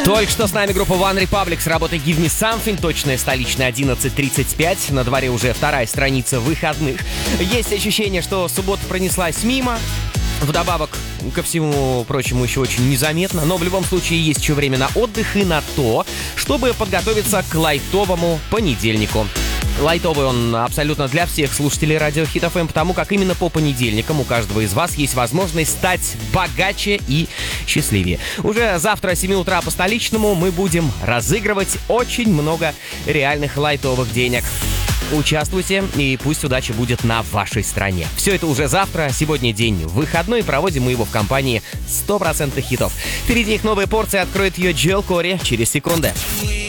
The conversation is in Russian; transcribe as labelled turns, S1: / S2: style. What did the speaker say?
S1: Только что с нами группа One Republic с работой Give Me Something, точная столичная 11:35, на дворе уже вторая страница выходных. Есть ощущение, что суббота пронеслась мимо, вдобавок ко всему прочему еще очень незаметно, но в любом случае есть еще время на отдых и на то, чтобы подготовиться к лайтовому понедельнику. Лайтовый он абсолютно для всех слушателей Радио Хит ФМ, потому как именно по понедельникам у каждого из вас есть возможность стать богаче и счастливее. Уже завтра с 7 утра по столичному мы будем разыгрывать очень много реальных лайтовых денег. Участвуйте, и пусть удача будет на вашей стороне. Все это уже завтра, сегодня день выходной, проводим мы его в компании 100% хитов. Впереди их новая порция, откроет ее Джоэл Кори через секунды.